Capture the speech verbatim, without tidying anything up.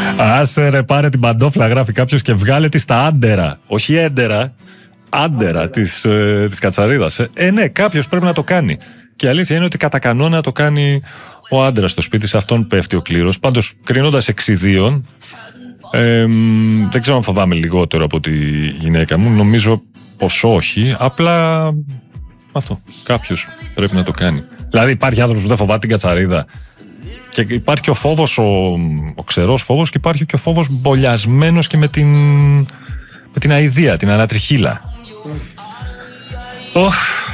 Άσε ρε, πάρε την παντόφλα, γράφει κάποιος, και βγάλε τη στα άντερα. Όχι έντερα, άντερα της, ε, της κατσαρίδας. Ε, ναι, κάποιος πρέπει να το κάνει. Και η αλήθεια είναι ότι κατά κανόνα το κάνει ο άντρας στο σπίτι, σε αυτόν πέφτει ο κλήρος. Πάντως, κρίνοντας εξ ιδίων, ε, δεν ξέρω αν φοβάμαι λιγότερο από τη γυναίκα μου. Νομίζω πως όχι. Απλά αυτό. Κάποιος πρέπει να το κάνει. Δηλαδή, υπάρχει άνθρωπος που δεν φοβάται την κατσαρίδα. Και υπάρχει και ο φόβος, ο, ο ξερός φόβος, και υπάρχει και ο φόβος μπολιασμένος και με την, με την αηδία, την ανατριχύλα. Oh.